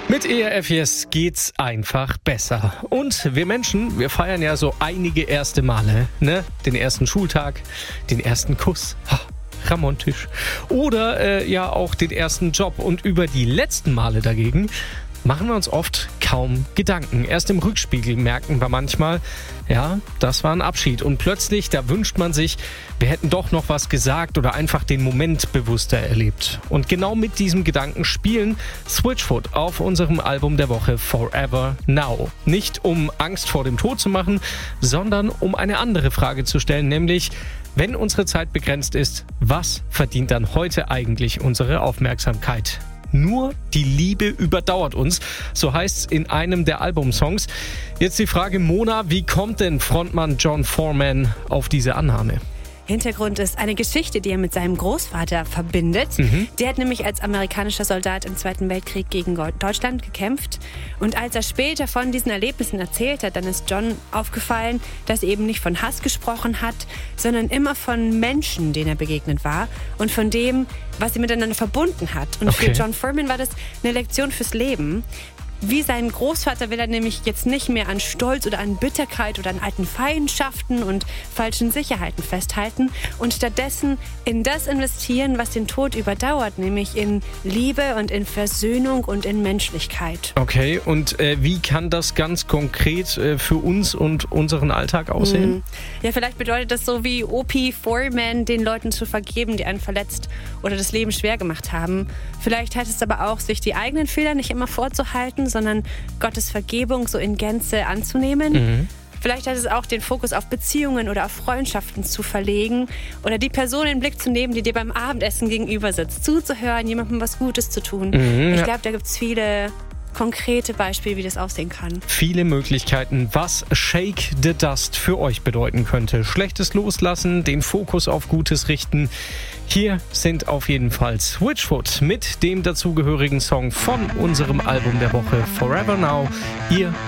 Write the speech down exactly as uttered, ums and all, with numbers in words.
Mit E R F Yes geht's einfach besser. Und wir Menschen, wir feiern ja so einige erste Male, ne? Den ersten Schultag, den ersten Kuss. Ha, romantisch. Oder äh, ja auch den ersten Job. Und über die letzten Male dagegen machen wir uns oft kaum Gedanken. Erst im Rückspiegel merken wir manchmal, ja, das war ein Abschied. Und plötzlich, da wünscht man sich, wir hätten doch noch was gesagt oder einfach den Moment bewusster erlebt. Und genau mit diesem Gedanken spielen Switchfoot auf unserem Album der Woche Forever Now. Nicht um Angst vor dem Tod zu machen, sondern um eine andere Frage zu stellen, nämlich, wenn unsere Zeit begrenzt ist, was verdient dann heute eigentlich unsere Aufmerksamkeit? Nur die Liebe überdauert uns, so heißt's in einem der Albumsongs. Jetzt die Frage, Mona, wie kommt denn Frontmann Jon Foreman auf diese Annahme? Hintergrund ist eine Geschichte, die er mit seinem Großvater verbindet. Mhm. Der hat nämlich als amerikanischer Soldat im Zweiten Weltkrieg gegen Deutschland gekämpft. Und als er später von diesen Erlebnissen erzählt hat, dann ist John aufgefallen, dass er eben nicht von Hass gesprochen hat, sondern immer von Menschen, denen er begegnet war und von dem, was sie miteinander verbunden hat. Und okay. Für Jon Foreman war das eine Lektion fürs Leben. Wie sein Großvater will er nämlich jetzt nicht mehr an Stolz oder an Bitterkeit oder an alten Feindschaften und falschen Sicherheiten festhalten und stattdessen in das investieren, was den Tod überdauert, nämlich in Liebe und in Versöhnung und in Menschlichkeit. Okay, und äh, wie kann das ganz konkret äh, für uns und unseren Alltag aussehen? Hm. Ja, vielleicht bedeutet das so wie O P Foreman, den Leuten zu vergeben, die einen verletzt oder das Leben schwer gemacht haben. Vielleicht heißt es aber auch, sich die eigenen Fehler nicht immer vorzuhalten, sondern Gottes Vergebung so in Gänze anzunehmen. Mhm. Vielleicht heißt es auch, den Fokus auf Beziehungen oder auf Freundschaften zu verlegen oder die Person in den Blick zu nehmen, die dir beim Abendessen gegenüber sitzt, zuzuhören, jemandem was Gutes zu tun. Mhm, ich glaube, da gibt es viele konkrete Beispiele, wie das aussehen kann. Viele Möglichkeiten, was Shake the Dust für euch bedeuten könnte. Schlechtes loslassen, den Fokus auf Gutes richten. Hier sind auf jeden Fall Switchfoot mit dem dazugehörigen Song von unserem Album der Woche Forever Now. Ihr